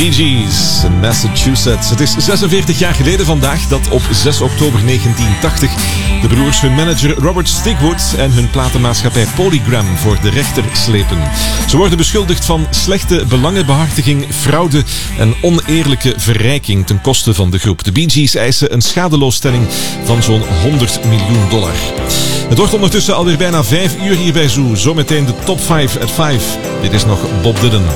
Bee Gees in Massachusetts. Het is 46 jaar geleden vandaag dat op 6 oktober 1980 de broers hun manager Robert Stigwood en hun platenmaatschappij Polygram voor de rechter slepen. Ze worden beschuldigd van slechte belangenbehartiging, fraude en oneerlijke verrijking ten koste van de groep. De Bee Gees eisen een schadeloosstelling van zo'n $100 miljoen. Het wordt ondertussen alweer bijna 5 uur hier bij Zoo. Zometeen de top 5 at 5. Dit is nog Bob Dylan.